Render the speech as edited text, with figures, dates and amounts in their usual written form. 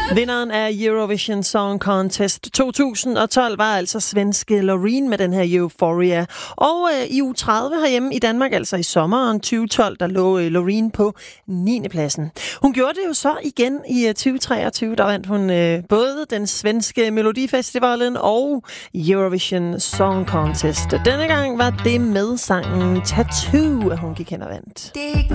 Vinderen af Eurovision Song Contest 2012 var altså svenske Loreen med den her Euphoria. Og i uge 30 herhjemme i Danmark, altså i sommeren 2012, der lå Loreen på 9. pladsen. Hun gjorde det jo så igen i 2023. Der vandt hun både den svenske Melodifestivalen og Eurovision Song Contest. Denne gang var det med sangen Tattoo, at hun gik hen og vandt. Det er ikke